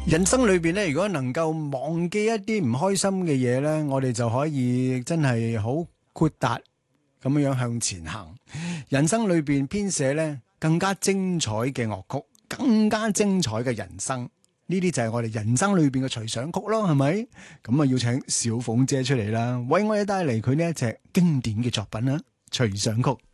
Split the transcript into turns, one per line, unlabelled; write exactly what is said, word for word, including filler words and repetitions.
人生裏邊咧，如果能夠忘記一啲唔開心嘅嘢咧，我哋就可以真係好豁達咁樣向前行。人生裏邊編寫咧更加精彩嘅樂曲，更加精彩嘅人生。呢啲就係我哋人生裏邊嘅隨想曲咯，係咪？咁啊，要請小鳳姐出嚟啦，為我哋帶嚟佢呢一隻經典嘅作品啦，隨想曲。